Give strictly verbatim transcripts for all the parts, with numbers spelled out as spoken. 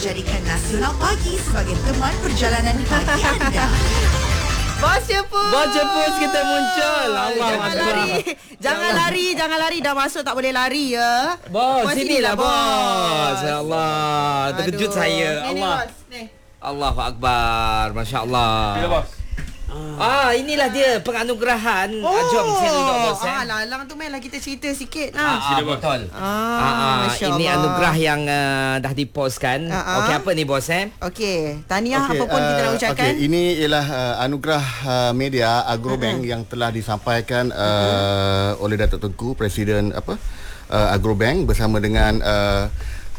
jadikan Nasional Pagi sebagai teman perjalanan pagi anda. Bos Cepus. Bos Cepus kita muncul. Allah Jangan lari. Jangan lari, jangan lari. Dah masuk tak boleh lari ya. Bos, sinilah bos. bos. Ya Allah, terkejut Aduh. saya. Ni, Allah. Ni, bos. Ni. Allahu Akbar. Masya-Allah. Bila bos? Ah, inilah dia penganugerahan. Oh. Ah, jom saya duduk bos. Ah, Eh. lalang tu mainlah kita cerita sikit. Ah, Nah. ah, betul. Ah, Ah, ah, Masya ini Allah. anugerah yang uh, dah dipostkan. Ah, ah. Okey, apa ni bos eh? Okey, tahniah Okey, apa pun kita nak uh, ucapkan. okey, ini ialah uh, anugerah uh, media Agrobank uh-huh. yang telah disampaikan uh, uh-huh. oleh Datuk Tengku, Presiden apa uh, Agrobank bersama dengan uh,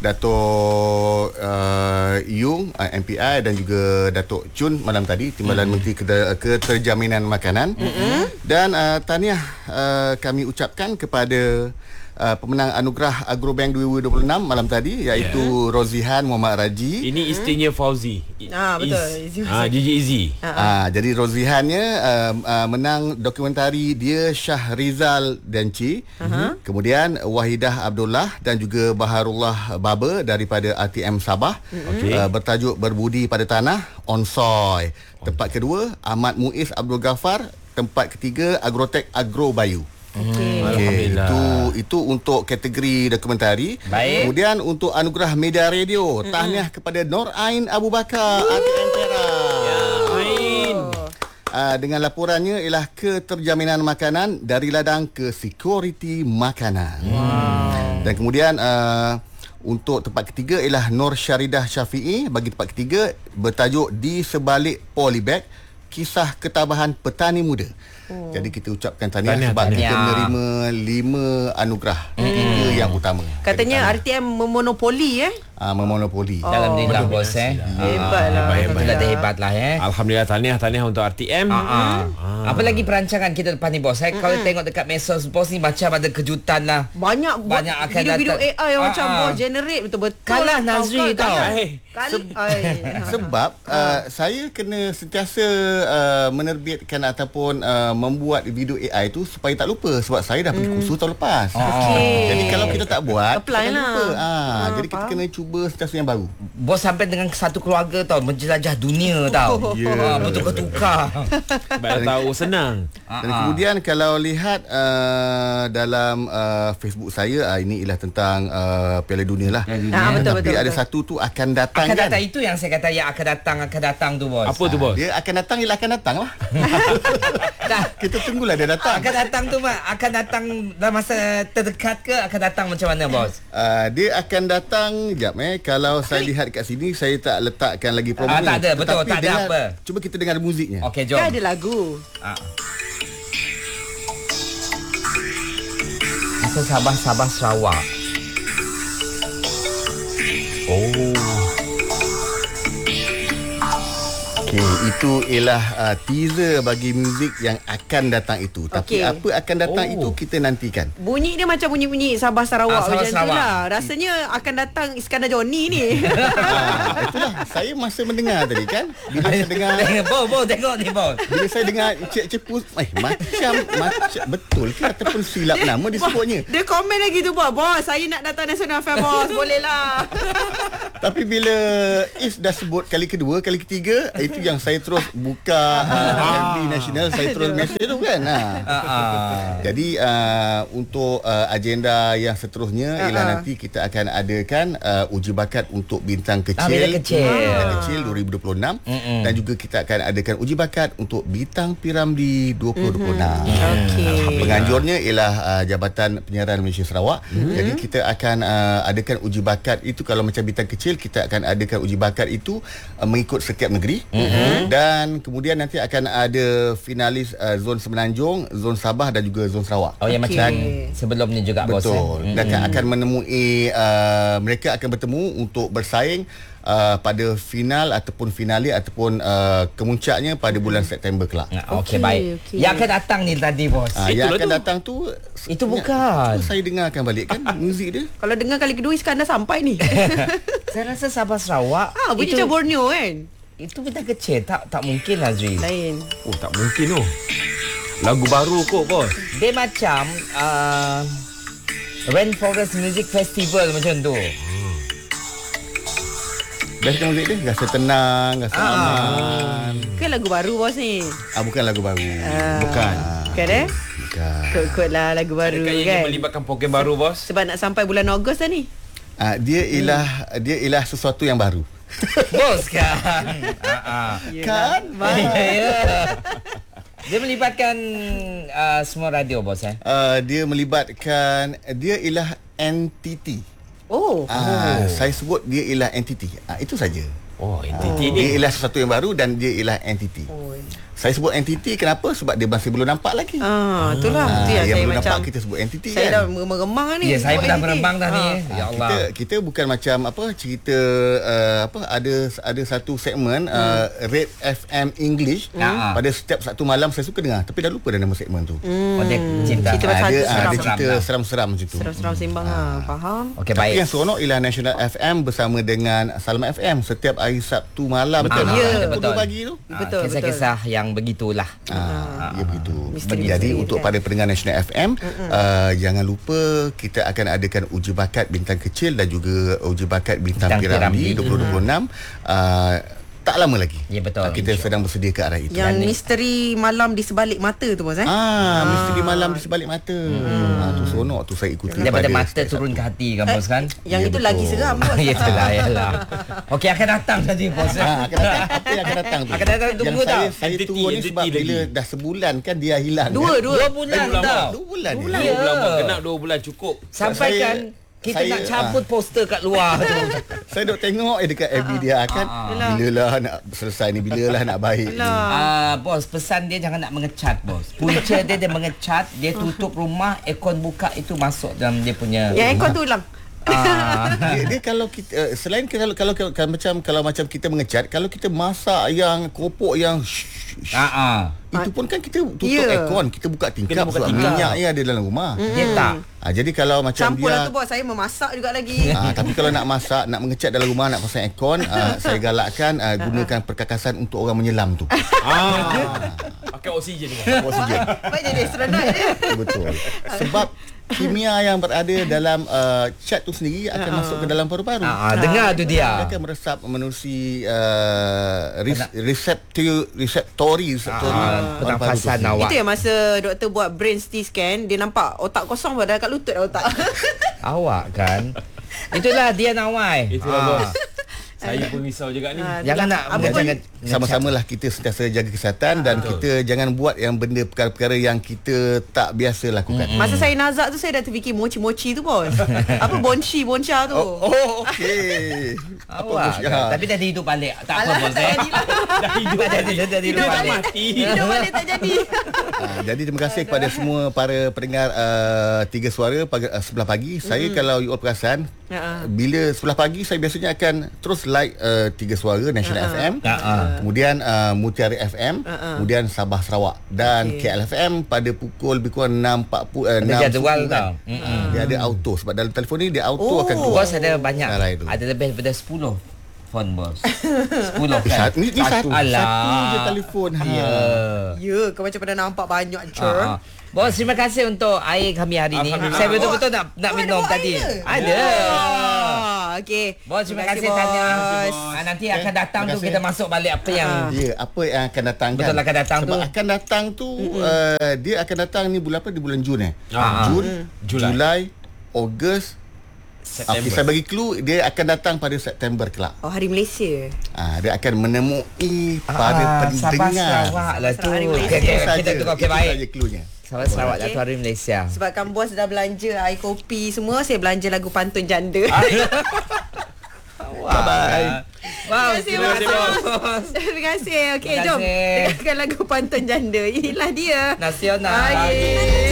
Datuk uh, Yung uh, M P I dan juga Datuk Chun malam tadi Timbalan mm-hmm. Menteri Keda- Keterjaminan Makanan. Mm-hmm. Dan uh, tahniah uh, kami ucapkan kepada Uh, pemenang anugerah Agrobank dua ribu dua puluh enam malam tadi iaitu yeah. Rozihan Muhammad Raji. Ini isterinya Fauzi. Ah, betul. Is, ah, Gigi Izzy. Ah, jadi Rozihannya uh, uh, menang dokumentari Dia Syahrizal Denci. Uh-huh. Kemudian Wahidah Abdullah dan juga Baharullah Baba daripada R T M Sabah. Okay. Uh, bertajuk Berbudi pada Tanah Onsoy. Tempat kedua Ahmad Muiz Abdul Ghaffar. Tempat ketiga Agrotech Agro Bayu. Okey. Okay, itu itu untuk kategori dokumentari. Baik. Kemudian untuk anugerah media radio, mm-hmm. tahniah kepada Nur Ain Abu Bakar R T M Perak. Ya, Ain. Uh, dengan laporannya ialah keterjaminan makanan dari ladang ke security makanan. Wow. Dan kemudian uh, untuk tempat ketiga ialah Nur Syaridah Syafi'i bagi tempat ketiga bertajuk Di Sebalik Polybag, Kisah Ketabahan Petani Muda. Oh. Jadi kita ucapkan tahniah, tahniah sebab tahniah. kita menerima lima anugerah mm. tiga yang utama. Katanya R T M memonopoli eh? Ah, memonopoli. Oh. Alhamdulillah bos eh. Hebatlah. Hebat lah. Hebatlah eh. Alhamdulillah, tahniah tahniah untuk R T M. Ah, ah. Ah. Apa lagi perancangan kita depan ni bos eh? Mm-hmm. Kalau tengok dekat medsos bos ni macam ada kejutan lah. Banyak banyak akan video-video datang. A I yang Ah, macam ah. bos generate betul-betul. Kalah Nazri tau. Se- sebab uh, saya kena sentiasa uh, menerbitkan ataupun uh, membuat video A I tu supaya tak lupa sebab saya dah pergi kursus tahun lepas. Okay. Jadi kalau kita tak buat, apply kita lah. lupa. Ha, Ah, jadi kita faham. kena cuba sentiasa yang baru. Bos sampai dengan satu keluarga tau menjelajah dunia tau. Ya. Yeah. Ah, bertukar-tukar. Baik tahu senang. Dan kemudian kalau lihat uh, dalam uh, Facebook saya, uh, ini ialah tentang uh, Piala Dunia lah. Ah, betul, Tapi betul, ada betul. satu tu akan datang Akan kan. datang itu yang saya kata yang akan datang akan datang tu bos. Apa tu bos? Dia akan datang ialah akan datang lah. Dah. Kita tunggulah dia datang. Akan datang tu mak akan datang dalam masa terdekat ke akan datang macam mana bos? Uh, dia akan datang jap eh kalau saya lihat kat sini saya tak letakkan lagi promo Ah, ni. tak ada, betul, Tetapi tak ada dengar, apa. Cuba kita dengar muziknya. Okey jom. Kan ada lagu. Ah. Asal Sabah Sabah Sarawak. Oh. Okey, itu ialah uh, teaser bagi muzik yang akan datang itu. Tapi Okey. apa akan datang Oh. itu kita nantikan. Bunyi dia macam bunyi-bunyi Sabah Sarawak Ah, Sabah, macam tu Sarawak. lah. Rasanya akan datang Iskandar Johnny ni. Ah, itulah saya masa mendengar tadi kan. Bila saya dengar Bos bos tengok ni bos. bila saya dengar Cik Cepus, eh macam macam betul ke ataupun silap nama disebutnya. Dia komen lagi tu bos. Bos, saya nak datang National Fair bos. Boleh lah. Tapi bila Is dah sebut kali kedua, kali ketiga, itu yang saya terus buka uh, M D National, saya terus mesej tu kan. Ha. Jadi uh, untuk uh, agenda yang seterusnya ialah nanti kita akan adakan uh, uji bakat untuk bintang kecil. Ah, bintang kecil. Bintang kecil dua ribu dua puluh enam. Mm-mm. Dan juga kita akan adakan uji bakat untuk bintang Piramli dua ribu dua puluh enam. Mm-hmm. Okey. Penganjurnya ialah uh, Jabatan Penyiaran Malaysia Sarawak. Mm-hmm. Jadi kita akan uh, adakan uji bakat itu kalau macam bintang kecil kita akan adakan uji bakat itu uh, mengikut setiap negeri. Mm-hmm. Dan kemudian nanti akan ada finalis uh, zon Semenanjung, zon Sabah dan juga zon Sarawak. Oh yang Okey. macam sebelumnya juga bos. Betul. Eh? Dan akan, akan menemui uh, mereka akan bertemu untuk bersaing uh, pada final ataupun finale ataupun uh, kemuncaknya pada bulan September kelak. Ah, Okey, Okey baik. okey. Yang akan datang ni tadi bos. Ah, yang Itulah akan tu. datang tu Itu bukan. tu saya dengarkan balik kan muzik dia. Kalau dengar kali kedua Iskandar sampai ni. Saya rasa Sabah Sarawak. Ah, bunyi macam Borneo kan? Itu bintang kecil tak tak mungkin Nazri. Lain. Oh, tak mungkin oh. Lagu baru kot bos. Dia macam uh, Rainforest Music Festival macam tu. Biasakan muzik dia. Rasa tenang, rasa Ah. aman. Ke lagu baru bos ni? Ah, bukan lagu baru. Ah. Bukan. Bukan eh? Bukan. Kot-kot lah lagu baru Adakah kan. yang melibatkan program baru, bos? Sebab nak sampai bulan Ogos dah ni. Ah, dia ialah dia ialah sesuatu yang baru. Bos kan. Ha ah. Kan? Ya. Dia melibatkan uh, semua radio bos eh. Uh, dia melibatkan dia ialah entiti. Oh. Ah, saya sebut dia ialah entiti. Ah, itu saja. Oh, entiti Dia ni. ialah sesuatu yang baru dan dia ialah entiti. Oh. Saya sebut entiti kenapa? Sebab dia masih belum nampak lagi. Ah, itulah. Ah, Itu yang, yang saya belum macam nampak kita sebut entiti saya kan. dah meremang ni. Ya, saya sebut pernah entiti. berembang dah ni. Ah. Ya Ah, Allah. kita kita bukan macam apa cerita uh, apa ada ada satu segmen hmm. uh, Red F M English Hmm. pada setiap satu malam saya suka dengar tapi dah lupa dah nama segmen tu. Hmm. Oh, dia cinta. Cerita Ah, pasal dia, hantu ah, seram. dia cerita Seram. seram-seram macam tu. Seram-seram sembang ah. Faham? Okey, Tapi baik. yang seronok ialah National F M bersama dengan Salma F M setiap hari Sabtu malam Betul. kan. Ya. Pukul dua pagi tu. Ah, Betul, kisah-kisah yang begitulah. Ah, ya begitu. Misteri-misteri Jadi kan. untuk para pendengar National F M, uh, jangan lupa kita akan adakan uji bakat bintang kecil dan juga uji bakat bintang, Bintang piramidi Piramidi. dua ribu dua puluh enam. Uh, tak lama lagi. Ya, betul. Uh, kita sedang bersedia ke arah itu. Yang Dan- misteri malam di sebalik mata tu bos eh. Ah, misteri malam di sebalik mata. Hmm. Ah, tu seronok tu saya ikuti. Daripada pada mata setiap turun ke Sabtu. hati kan bos kan? Yang Ya, itu betul. lagi seram bos. Ya itulah, yalah. Okey, akan datang tadi bos. Ah, akan datang. Apa yang akan datang tu? Akan datang, tunggu Yang saya, tau. saya Entiti, tunggu ni entiti sebab lagi. bila dah sebulan kan dia hilang. Dua, kan? dua. Dua bulan bulan tau. Dua bulan. Dua dia. bulan. Dua bulan, Ya. bos. Kena dua bulan cukup. Sampai Saya- kan kita saya- nak cabut poster kat luar tu. Saya duk tengok eh dekat F B dia kan. Yelah. Bilalah nak selesai ni, bilalah nak baik ni. Lah. Ah, bos, pesan dia jangan nak mengecat bos. Punca dia dia mengecat, dia tutup rumah, aircon buka itu masuk dalam dia punya. Yang aircon tu ulang. Ah. Dia, dia kalau kita uh, selain kalau kalau, kalau, kalau macam kalau macam kita mengecat, kalau kita masak yang keropok yang shh, shh, Ah, ah. itu pun kan kita tutup Ya. aircon, kita buka tingkap Kena buka sebab tingkap. minyak yang ada dalam rumah. Dia tak. Ah, jadi kalau macam Campur dia lah tu bos. Saya memasak juga lagi. Ah, tapi kalau nak masak, nak mengecat dalam rumah, nak pasang aircon, ah, saya galakkan ah, gunakan perkakasan untuk orang menyelam tu. Ah. Pakai oksigen ni. Oksigen. Baik dia dia serendah dia. Betul. Sebab kimia yang berada dalam uh, cat tu sendiri akan masuk ke dalam paru-paru. Ah, ah, dengar tu Dia dia. akan meresap menerusi uh, res, reseptor reseptori reseptori Ah, pernafasan awak. Itu yang masa doktor buat brain C T scan, dia nampak otak kosong pada kat lutut dah otak. Awak kan. Itulah dia Nawai. Itulah, Ah. bos. Saya pun risau juga ni. Ah, Jangan itulah. nak Apa pun- jangan Sama-samalah kita sentiasa jaga kesihatan dan betul. kita jangan buat yang benda perkara-perkara yang kita tak biasa lakukan. Masa saya nazak tu saya dah terfikir mochi-mochi tu bos. Apa bonchi boncha tu. Oh, oh okey. Awak bos? kan. Ya. Tapi dah hidup balik. Tak apa Alah, bos tak eh. jadilah. Dah hidup. Dah jadi dah hidup Hidup balik. balik. Hidup balik tak jadi. Ah, jadi terima kasih kepada semua para pendengar uh, Tiga Suara pagi, uh, sebelah pagi. Saya kalau you all perasan, Ya. bila sebelah pagi saya biasanya akan terus like uh, Tiga Suara National F M, Ya, ah. kemudian uh, Mutiara F M, kemudian Sabah Sarawak dan Okey. K L F M pada pukul lebih kurang enam empat puluh uh, Ada enam jadual suku tau. kan. Dia ada auto sebab dalam telefon ni dia auto Oh. akan keluar. Bos ada banyak. Salah itu. Ada lebih daripada sepuluh phone bos. sepuluh Eh, kan. satu, ni, ni satu, Alah. satu je telefon Ya. hanya. Ya, kau macam pada nampak banyak je. Ah, ah. Bos, terima kasih untuk air kami hari ni. Alhamdulillah. Saya betul-betul nak nak Oh, minum ada tadi. air ke? Ada. Ah, okey. Bos, terima kasih bos. Tanya. bos. Ah, nanti akan Okay, datang terima tu kasih. kita masuk balik apa yang Ya, apa yang akan datang kan? Betul, akan datang Sebab tu. akan datang tu uh, dia akan datang ni bulan apa? Di bulan Jun eh. Ah. Jun, Julai. Julai, Ogos. September. Okay, saya bagi clue dia akan datang pada September kelak. Oh, hari Malaysia. Ah, dia akan menemui para Ah, Sabah pendengar. Sarawak lah tu. Sarawak, Malaysia. Okey, Itu okey, saja. kita tunggu okey Itu baik. saja cluenya. Sabah Sarawak Okey. Datuk Hari Malaysia. Sebabkan bos dah belanja air kopi semua, saya belanja lagu pantun janda. Bye bye. Wow, Terima kasih, bos. Terima kasih. Okey, Terima jom. kasih. Dengarkan lagu pantun janda. Inilah dia. Nasional. Okey.